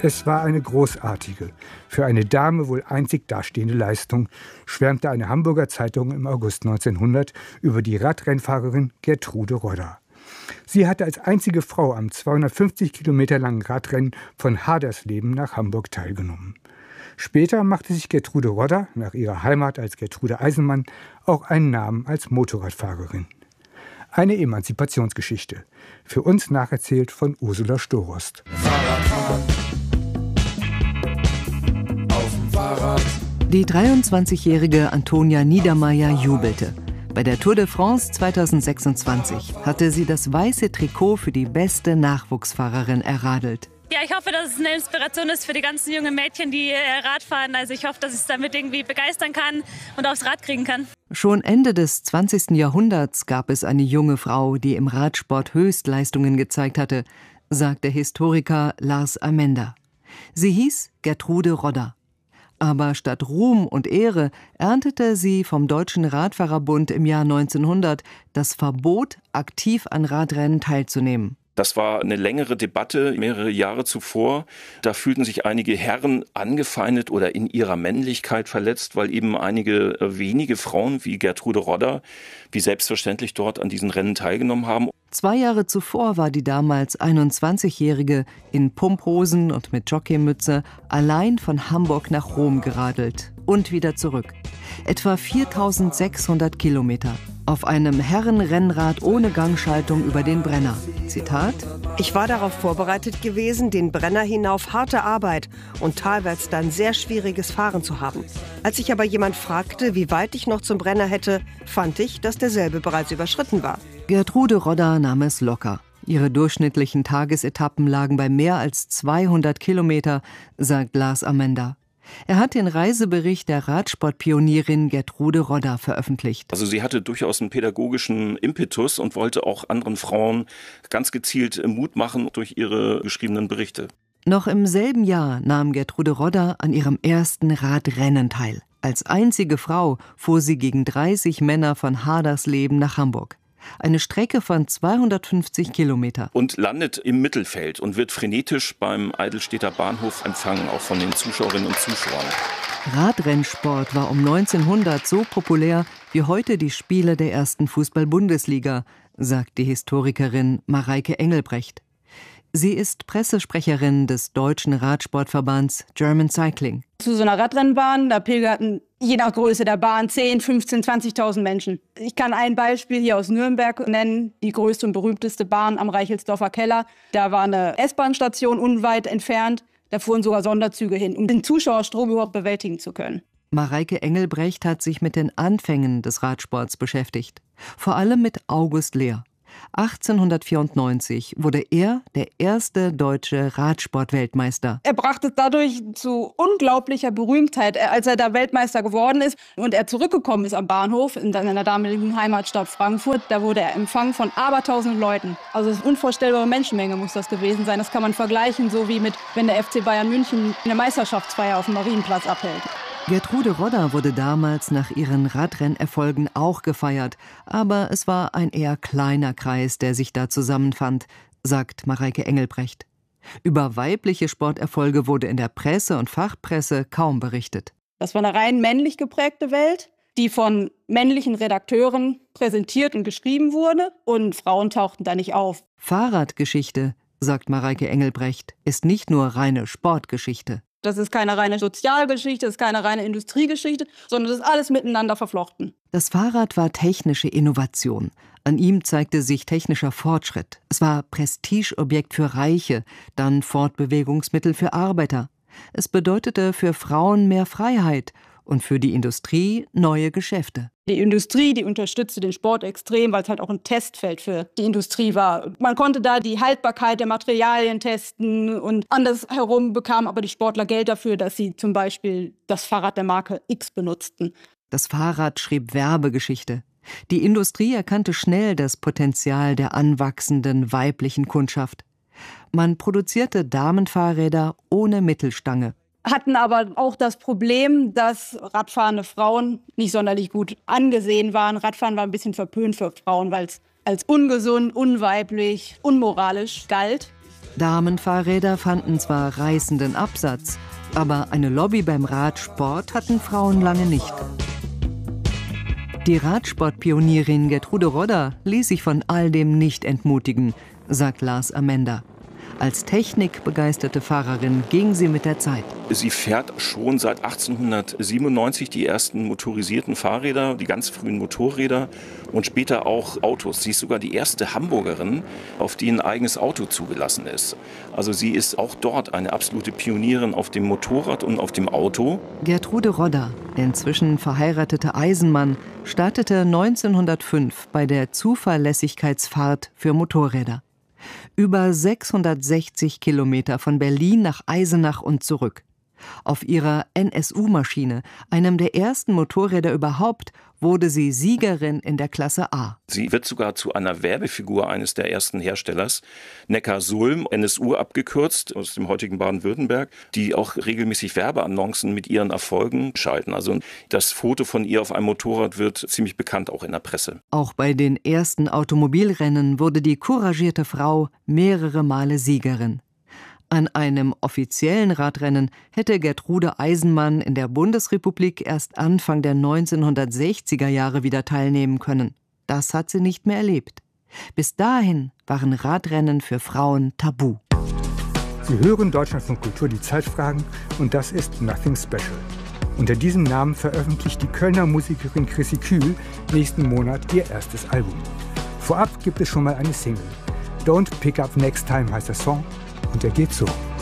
Es war eine großartige, für eine Dame wohl einzig dastehende Leistung, schwärmte eine Hamburger Zeitung im August 1900 über die Radrennfahrerin Gertrude Rodder. Sie hatte als einzige Frau am 250 Kilometer langen Radrennen von Hadersleben nach Hamburg teilgenommen. Später machte sich Gertrude Rodder, nach ihrer Heimat als Gertrude Eisenmann, auch einen Namen als Motorradfahrerin. Eine Emanzipationsgeschichte, für uns nacherzählt von Ursula Storost. Die 23-jährige Antonia Niedermeyer jubelte. Bei der Tour de France 2026 hatte sie das weiße Trikot für die beste Nachwuchsfahrerin erradelt. Ja, ich hoffe, dass es eine Inspiration ist für die ganzen jungen Mädchen, die Rad fahren. Also ich hoffe, dass ich es damit irgendwie begeistern kann und aufs Rad kriegen kann. Schon Ende des 20. Jahrhunderts gab es eine junge Frau, die im Radsport Höchstleistungen gezeigt hatte, sagt der Historiker Lars Amender. Sie hieß Gertrude Rodder. Aber statt Ruhm und Ehre erntete sie vom Deutschen Radfahrerbund im Jahr 1900 das Verbot, aktiv an Radrennen teilzunehmen. Das war eine längere Debatte, mehrere Jahre zuvor. Da fühlten sich einige Herren angefeindet oder in ihrer Männlichkeit verletzt, weil eben einige wenige Frauen wie Gertrude Rodder, wie selbstverständlich dort an diesen Rennen teilgenommen haben. 2 Jahre zuvor war die damals 21-Jährige in Pumphosen und mit Jockeymütze allein von Hamburg nach Rom geradelt und wieder zurück. Etwa 4.600 Kilometer. Auf einem Herrenrennrad ohne Gangschaltung über den Brenner. Zitat: Ich war darauf vorbereitet gewesen, den Brenner hinauf harte Arbeit und talwärts dann sehr schwieriges Fahren zu haben. Als ich aber jemand fragte, wie weit ich noch zum Brenner hätte, fand ich, dass derselbe bereits überschritten war. Gertrude Rodder nahm es locker. Ihre durchschnittlichen Tagesetappen lagen bei mehr als 200 Kilometer, sagt Lars Amender. Er hat den Reisebericht der Radsportpionierin Gertrude Rodder veröffentlicht. Also sie hatte durchaus einen pädagogischen Impetus und wollte auch anderen Frauen ganz gezielt Mut machen durch ihre geschriebenen Berichte. Noch im selben Jahr nahm Gertrude Rodder an ihrem ersten Radrennen teil. Als einzige Frau fuhr sie gegen 30 Männer von Hadersleben nach Hamburg. Eine Strecke von 250 Kilometer. Und landet im Mittelfeld und wird frenetisch beim Eidelstedter Bahnhof empfangen, auch von den Zuschauerinnen und Zuschauern. Radrennsport war um 1900 so populär wie heute die Spiele der ersten Fußball-Bundesliga, sagt die Historikerin Mareike Engelbrecht. Sie ist Pressesprecherin des Deutschen Radsportverbands German Cycling. Zu so einer Radrennbahn, da pilgerten je nach Größe der Bahn 10, 15, 20.000 Menschen. Ich kann ein Beispiel hier aus Nürnberg nennen, die größte und berühmteste Bahn am Reichelsdorfer Keller. Da war eine S-Bahn-Station unweit entfernt, da fuhren sogar Sonderzüge hin, um den Zuschauerstrom überhaupt bewältigen zu können. Mareike Engelbrecht hat sich mit den Anfängen des Radsports beschäftigt, vor allem mit August Lehr. 1894 wurde er der erste deutsche Radsport-Weltmeister. Er brachte dadurch zu unglaublicher Berühmtheit, als er da Weltmeister geworden ist und er zurückgekommen ist am Bahnhof in seiner damaligen Heimatstadt Frankfurt. Da wurde er empfangen von abertausend Leuten. Also eine unvorstellbare Menschenmenge muss das gewesen sein. Das kann man vergleichen, so wie mit, wenn der FC Bayern München eine Meisterschaftsfeier auf dem Marienplatz abhält. Gertrude Rodder wurde damals nach ihren Radrennerfolgen auch gefeiert, aber es war ein eher kleiner Kreis, der sich da zusammenfand, sagt Mareike Engelbrecht. Über weibliche Sporterfolge wurde in der Presse und Fachpresse kaum berichtet. Das war eine rein männlich geprägte Welt, die von männlichen Redakteuren präsentiert und geschrieben wurde, und Frauen tauchten da nicht auf. Fahrradgeschichte, sagt Mareike Engelbrecht, ist nicht nur reine Sportgeschichte. Das ist keine reine Sozialgeschichte, das ist keine reine Industriegeschichte, sondern das ist alles miteinander verflochten. Das Fahrrad war technische Innovation. An ihm zeigte sich technischer Fortschritt. Es war Prestigeobjekt für Reiche, dann Fortbewegungsmittel für Arbeiter. Es bedeutete für Frauen mehr Freiheit und für die Industrie neue Geschäfte. Die Industrie, die unterstützte den Sport extrem, weil es halt auch ein Testfeld für die Industrie war. Man konnte da die Haltbarkeit der Materialien testen und andersherum bekamen aber die Sportler Geld dafür, dass sie zum Beispiel das Fahrrad der Marke X benutzten. Das Fahrrad schrieb Werbegeschichte. Die Industrie erkannte schnell das Potenzial der anwachsenden weiblichen Kundschaft. Man produzierte Damenfahrräder ohne Mittelstange. Hatten aber auch das Problem, dass radfahrende Frauen nicht sonderlich gut angesehen waren. Radfahren war ein bisschen verpönt für Frauen, weil es als ungesund, unweiblich, unmoralisch galt. Damenfahrräder fanden zwar reißenden Absatz, aber eine Lobby beim Radsport hatten Frauen lange nicht. Die Radsportpionierin Gertrude Rodder ließ sich von all dem nicht entmutigen, sagt Lars Amender. Als technikbegeisterte Fahrerin ging sie mit der Zeit. Sie fährt schon seit 1897 die ersten motorisierten Fahrräder, die ganz frühen Motorräder und später auch Autos. Sie ist sogar die erste Hamburgerin, auf die ein eigenes Auto zugelassen ist. Also sie ist auch dort eine absolute Pionierin auf dem Motorrad und auf dem Auto. Gertrude Rodder, inzwischen verheiratete Eisenmann, startete 1905 bei der Zuverlässigkeitsfahrt für Motorräder. Über 660 Kilometer von Berlin nach Eisenach und zurück. Auf ihrer NSU-Maschine, einem der ersten Motorräder überhaupt, wurde sie Siegerin in der Klasse A. Sie wird sogar zu einer Werbefigur eines der ersten Herstellers, Neckarsulm, NSU abgekürzt, aus dem heutigen Baden-Württemberg, die auch regelmäßig Werbeannoncen mit ihren Erfolgen schalten. Also das Foto von ihr auf einem Motorrad wird ziemlich bekannt, auch in der Presse. Auch bei den ersten Automobilrennen wurde die couragierte Frau mehrere Male Siegerin. An einem offiziellen Radrennen hätte Gertrude Eisenmann in der Bundesrepublik erst Anfang der 1960er Jahre wieder teilnehmen können. Das hat sie nicht mehr erlebt. Bis dahin waren Radrennen für Frauen tabu. Sie hören Deutschlandfunk Kultur, die Zeitfragen, und das ist Nothing Special. Unter diesem Namen veröffentlicht die Kölner Musikerin Chrissy Kühl nächsten Monat ihr erstes Album. Vorab gibt es schon mal eine Single. Don't Pick Up Next Time heißt der Song. Und er geht so.